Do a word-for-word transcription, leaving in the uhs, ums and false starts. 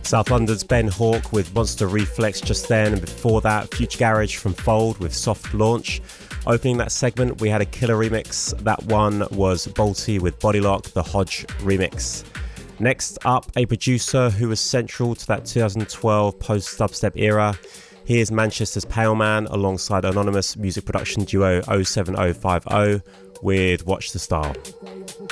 South London's Ben Hawke with Monster Reflex just then, and before that, Future Garage from Fold with Soft Launch. Opening that segment, we had a killer remix. That one was Bolty with Bodylock, the Hodge remix. Next up, a producer who was central to that two thousand twelve post-dubstep era. Here's Manchester's Pale Man alongside anonymous music production duo oh seven oh five oh with Watch the Star.